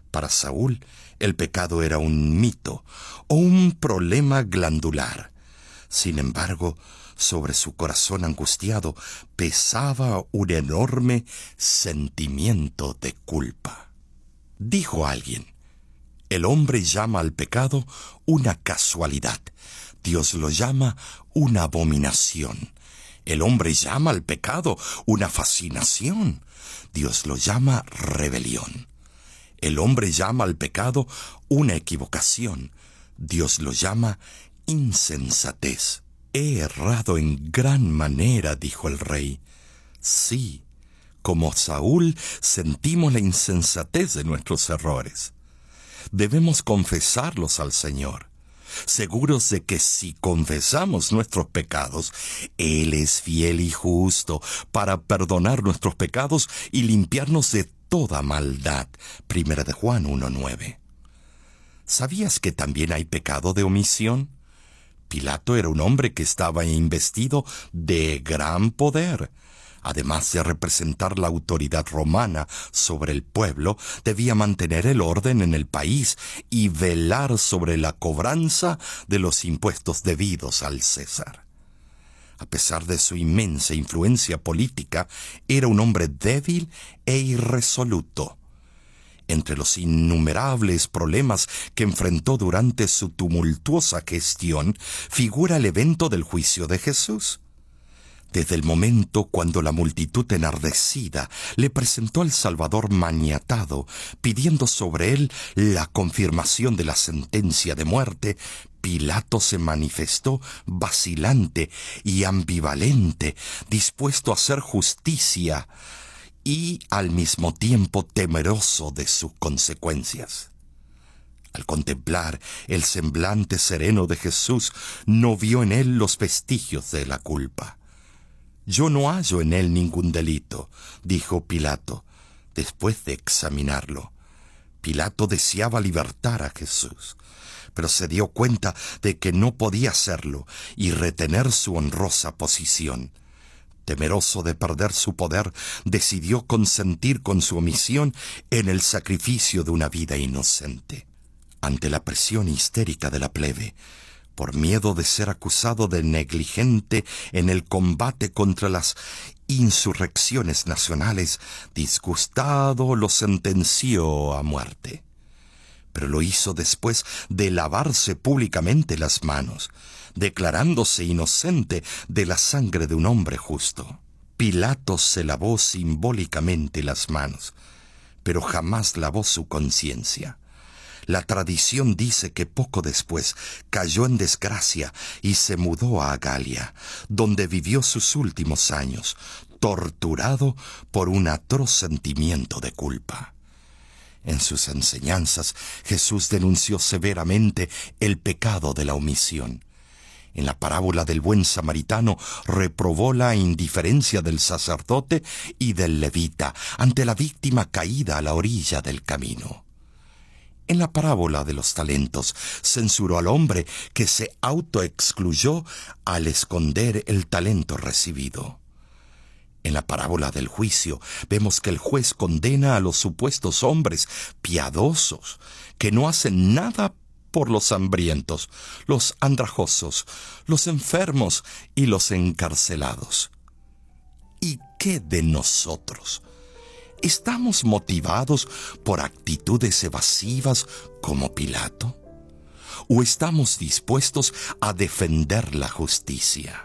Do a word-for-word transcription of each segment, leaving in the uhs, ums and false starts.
Para Saúl, el pecado era un mito o un problema glandular. Sin embargo, sobre su corazón angustiado pesaba un enorme sentimiento de culpa. Dijo alguien: el hombre llama al pecado una casualidad. Dios lo llama una abominación. El hombre llama al pecado una fascinación. Dios lo llama rebelión. El hombre llama al pecado una equivocación. Dios lo llama insensatez. He errado en gran manera, dijo el rey. Sí, como Saúl, sentimos la insensatez de nuestros errores. Debemos confesarlos al Señor, seguros de que si confesamos nuestros pecados, Él es fiel y justo para perdonar nuestros pecados y limpiarnos de toda maldad. Primera de Juan uno nueve. ¿Sabías que también hay pecado de omisión? Pilato era un hombre que estaba investido de gran poder. Además de representar la autoridad romana sobre el pueblo, debía mantener el orden en el país y velar sobre la cobranza de los impuestos debidos al César. A pesar de su inmensa influencia política, era un hombre débil e irresoluto. Entre los innumerables problemas que enfrentó durante su tumultuosa gestión, figura el evento del juicio de Jesús. Desde el momento cuando la multitud enardecida le presentó al Salvador maniatado, pidiendo sobre él la confirmación de la sentencia de muerte, Pilato se manifestó vacilante y ambivalente, dispuesto a hacer justicia y al mismo tiempo temeroso de sus consecuencias. Al contemplar el semblante sereno de Jesús, no vio en él los vestigios de la culpa. «Yo no hallo en él ningún delito», dijo Pilato, después de examinarlo. Pilato deseaba libertar a Jesús, pero se dio cuenta de que no podía hacerlo y retener su honrosa posición. Temeroso de perder su poder, decidió consentir con su omisión en el sacrificio de una vida inocente. Ante la presión histérica de la plebe, por miedo de ser acusado de negligente en el combate contra las insurrecciones nacionales, disgustado lo sentenció a muerte. Pero lo hizo después de lavarse públicamente las manos, declarándose inocente de la sangre de un hombre justo. Pilato se lavó simbólicamente las manos, pero jamás lavó su conciencia. La tradición dice que poco después cayó en desgracia y se mudó a Galia, donde vivió sus últimos años, torturado por un atroz sentimiento de culpa. En sus enseñanzas, Jesús denunció severamente el pecado de la omisión. En la parábola del buen samaritano reprobó la indiferencia del sacerdote y del levita ante la víctima caída a la orilla del camino. En la parábola de los talentos censuró al hombre que se autoexcluyó al esconder el talento recibido. En la parábola del juicio vemos que el juez condena a los supuestos hombres piadosos que no hacen nada por los hambrientos, los andrajosos, los enfermos y los encarcelados. ¿Y qué de nosotros? ¿Estamos motivados por actitudes evasivas como Pilato? ¿O estamos dispuestos a defender la justicia?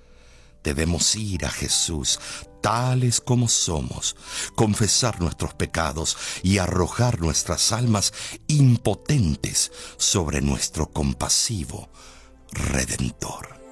Debemos ir a Jesús tales como somos, confesar nuestros pecados y arrojar nuestras almas impotentes sobre nuestro compasivo Redentor.